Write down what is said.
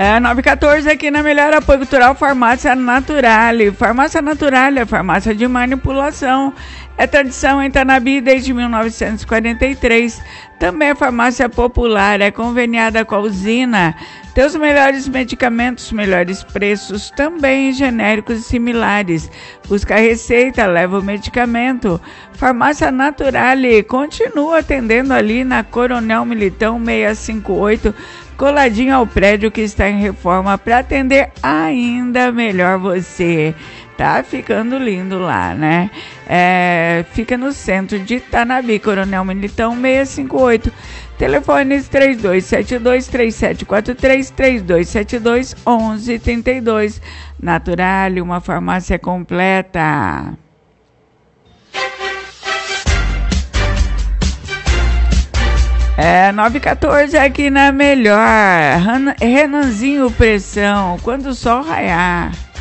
914 aqui na Melhor Apoio Cultural, Farmácia Naturale. Farmácia Naturale é farmácia de manipulação. É tradição em Tanabi desde 1943. Também é farmácia popular, é conveniada com a usina. Tem os melhores medicamentos, melhores preços, também genéricos e similares. Busca a receita, leva o medicamento. Farmácia Naturale continua atendendo ali na Coronel Militão 658, coladinho ao prédio que está em reforma para atender ainda melhor você. Tá ficando lindo lá, né? Fica no centro de Tanabi, Coronel Militão 658. Telefones 3272-3743, 3272-1132. Naturale, uma farmácia completa. É 914 aqui na Melhor. Renanzinho Pressão, quando o sol raiar.